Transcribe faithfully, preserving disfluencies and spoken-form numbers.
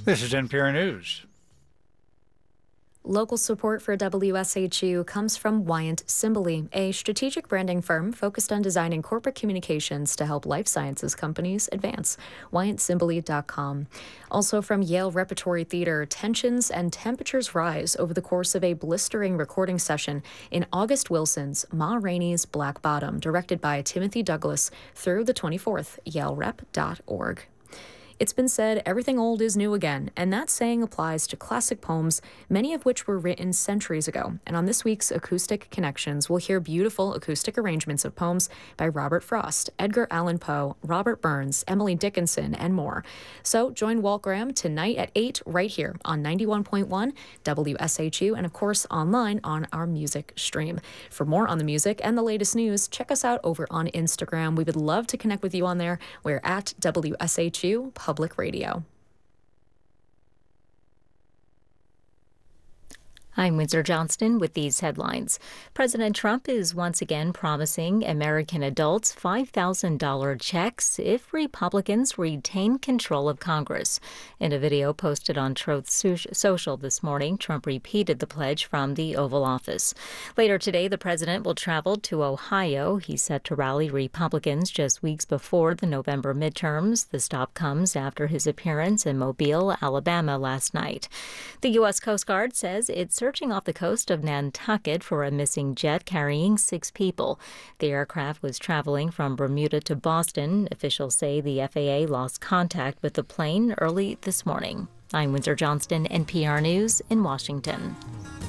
This is N P R News. Local support for W S H U comes from Wyant Simbali, a strategic branding firm focused on designing corporate communications to help life sciences companies advance. wyant simbali dot com. Also from Yale Repertory Theater, tensions and temperatures rise over the course of a blistering recording session in August Wilson's Ma Rainey's Black Bottom, directed by Timothy Douglas, through the twenty-fourth, yale rep dot org. It's been said everything old is new again, and that saying applies to classic poems, many of which were written centuries ago. And on this week's Acoustic Connections, we'll hear beautiful acoustic arrangements of poems by Robert Frost, Edgar Allan Poe, Robert Burns, Emily Dickinson, and more. So join Walt Graham tonight at eight right here on ninety-one point one W S H U and, of course, online on our music stream. For more on the music and the latest news, check us out over on Instagram. We would love to connect with you on there. We're at W S H U Public Radio. I'm Windsor Johnston with these headlines. President Trump is once again promising American adults five thousand dollars checks if Republicans retain control of Congress. In a video posted on Truth Social this morning, Trump repeated the pledge from the Oval Office. Later today, the president will travel to Ohio. He's set to rally Republicans just weeks before the November midterms. The stop comes after his appearance in Mobile, Alabama last night. The U S Coast Guard says it's searching off the coast of Nantucket for a missing jet carrying six people. The aircraft was traveling from Bermuda to Boston. Officials say the F A A lost contact with the plane early this morning. I'm Windsor Johnston, N P R News in Washington.